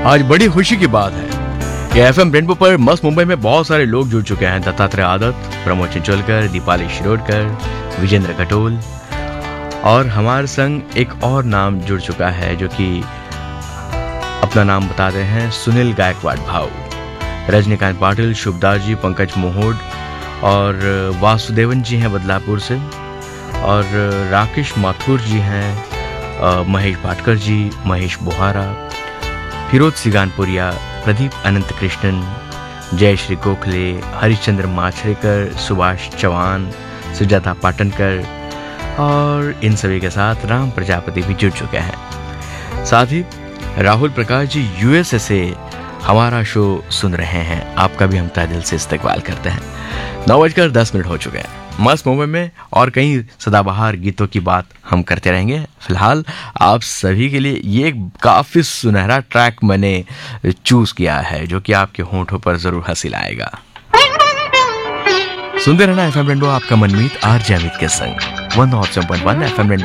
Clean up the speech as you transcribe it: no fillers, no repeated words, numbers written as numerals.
आज बड़ी खुशी की बात है कि एफएम रेनबो पर मस्त मुंबई में बहुत सारे लोग जुड़ चुके हैं। दत्तात्रेय आदत, प्रमोद चिंचोलकर, दीपाली शिरोडकर, विजेंद्र कटोल और हमारे संग एक और नाम जुड़ चुका है जो कि अपना नाम बताते हैं सुनील गायकवाड़ भाऊ, रजनीकांत पाटिल, शुभदास जी, पंकज मोहोड और वासुदेवन जी हैं बदलापुर से और राकेश माथुर जी हैं, महेश भाटकर जी, महेश बोहारा, फिरोज सिगानपुरिया, प्रदीप अनंत कृष्णन, जयश्री गोखले, हरिश्चंद्र माछरेकर, सुभाष चौहान, सुजाता पाटनकर और इन सभी के साथ राम प्रजापति भी जुड़ चुके हैं। साथ ही राहुल प्रकाश जी यूएसए से हमारा शो सुन रहे हैं। आपका भी हम तहे दिल से इस्तकबाल करते हैं। 9:10 हो चुके हैं। मस्त मुंबई में और कई सदाबहार गीतों की बात हम करते रहेंगे। फिलहाल आप सभी के लिए ये काफी सुनहरा ट्रैक मैंने चूज किया है जो कि आपके होंठों पर जरूर हंसी लाएगा। सुनते रहना एफएम रेनबो, आपका मनमीत आरजे अमित के संग 107.1 एफएम रेनबो।